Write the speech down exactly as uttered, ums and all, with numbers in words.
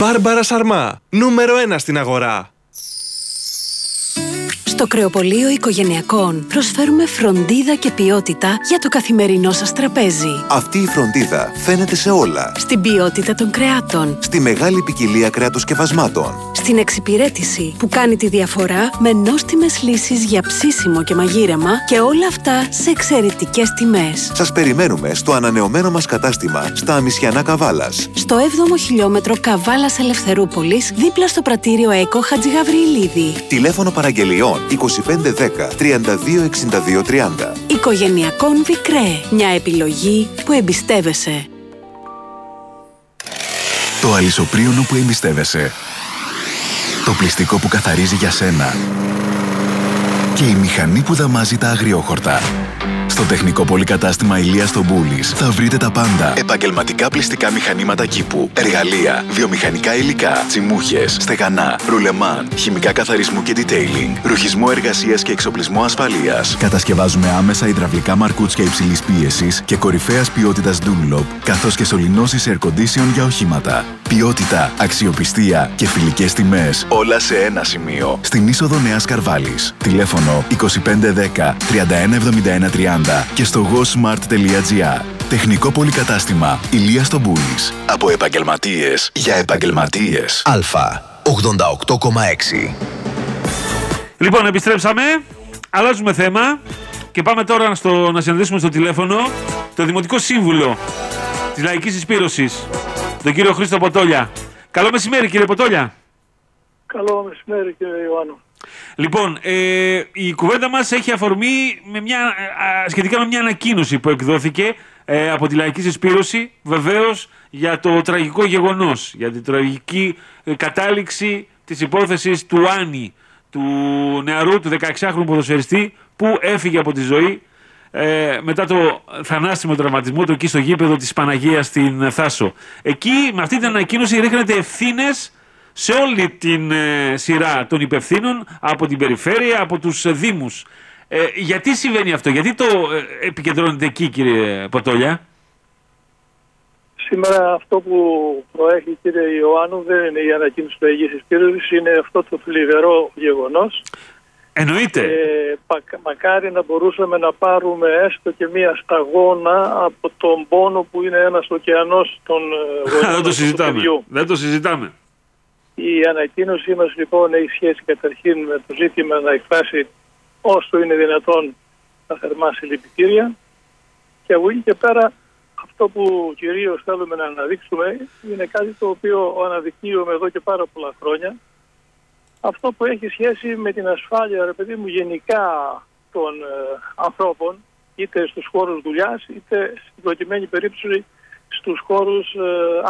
Μπάρμπαρα Σαρμά, νούμερο ένα στην αγορά. Στο Κρεοπωλείο Οικογενειακών προσφέρουμε φροντίδα και ποιότητα για το καθημερινό σας τραπέζι. Αυτή η φροντίδα φαίνεται σε όλα. Στην ποιότητα των κρεάτων. Στη μεγάλη ποικιλία κρεατοσκευασμάτων. Στην εξυπηρέτηση που κάνει τη διαφορά με νόστιμες λύσεις για ψήσιμο και μαγείρεμα και όλα αυτά σε εξαιρετικές τιμές. Σας περιμένουμε στο ανανεωμένο μας κατάστημα στα Αμισιανά Καβάλας. Στο έβδομο χιλιόμετρο Καβάλας Ελευθερούπολης, δίπλα στο πρατήριο ΕΚΟ Χατζηγαβριηλίδη. Τηλέφωνο παραγγελιών είκοσι πέντε δέκα τριάντα δύο εξήντα δύο τριάντα. Οικογενειακών Βικρέ. Μια επιλογή που εμπιστεύεσαι. Το αλυσοπρίωνο που εμπιστεύεσαι. Το πλυστικό που καθαρίζει για σένα. Και η μηχανή που δαμάζει τα αγριόχορτα. Στο τεχνικό πολυκατάστημα Ηλίας στο Μπούλης θα βρείτε τα πάντα. Επαγγελματικά πλυστικά μηχανήματα κήπου, εργαλεία, βιομηχανικά υλικά, τσιμούχες, στεγανά, ρουλεμάν, χημικά καθαρισμού και detailing, ρουχισμό εργασίας και εξοπλισμό ασφαλείας. Κατασκευάζουμε άμεσα υδραυλικά μαρκούτσια υψηλής πίεσης και κορυφαίας ποιότητας Dunlop, καθώς και σωληνώσεις air condition για οχήματα. Ποιότητα, αξιοπιστία και φιλικές τιμές, όλα σε ένα σημείο. Στην είσοδο Νέας Καρβάλης. Τηλέφωνο είκοσι πέντε δέκα τριάντα ένα εβδομήντα ένα τριάντα και στο gosmart τελεία gr. Τεχνικό πολυκατάστημα Ηλίας στο Μπούλης. Από επαγγελματίες για επαγγελματίες. Αλφα ογδόντα οκτώ κόμμα έξι. Λοιπόν, επιστρέψαμε. Αλλάζουμε θέμα και πάμε τώρα στο, να συναντήσουμε στο τηλέφωνο το Δημοτικό Σύμβουλο της Λαϊκής Συσπήρωσης, τον κύριο Χρήστο Ποτόλια. Καλό μεσημέρι, κύριε Ποτόλια. Καλό μεσημέρι, κύριε Ιωάννου. Λοιπόν, ε, η κουβέντα μας έχει αφορμή με μια, α, σχετικά με μια ανακοίνωση που εκδόθηκε ε, από τη Λαϊκή Συσπήρωση, βεβαίως για το τραγικό γεγονός, για την τραγική ε, κατάληξη της υπόθεσης του Άννη, του νεαρού, του δεκαεξάχρονου ποδοσφαιριστή που έφυγε από τη ζωή ε, μετά το θανάσιμο τραυματισμό του εκεί στο γήπεδο της Παναγίας στην Θάσο. Εκεί με αυτή την ανακοίνωση ρίχνεται ευθύνες σε όλη την ε, σειρά των υπευθύνων από την περιφέρεια, από τους ε, δήμους. Ε, γιατί συμβαίνει αυτό, γιατί το ε, επικεντρώνεται εκεί, κύριε Ποτόλια? Σήμερα αυτό που προέχει, κύριε Ιωάννου, δεν είναι η ανακοίνωση του Λαϊκής Συσπήρωσης, είναι αυτό το θλιβερό γεγονός. Εννοείται. Ε, μακάρι να μπορούσαμε να πάρουμε έστω και μία σταγόνα από τον πόνο που είναι ένας ωκεανός των γονιών. Δεν το συζητάμε. Δεν το συζητάμε. Η ανακοίνωσή μας λοιπόν έχει σχέση καταρχήν με το ζήτημα να εκφράσει όσο είναι δυνατόν τα θερμά συλληπιτήρια, και από εκεί και πέρα αυτό που κυρίως θέλουμε να αναδείξουμε είναι κάτι το οποίο αναδεικνύουμε εδώ και πάρα πολλά χρόνια, αυτό που έχει σχέση με την ασφάλεια, ρε παιδί μου, γενικά των ε, ανθρώπων, είτε στους χώρους δουλειάς είτε στην προκειμένη περίπτωση στους χώρους ε,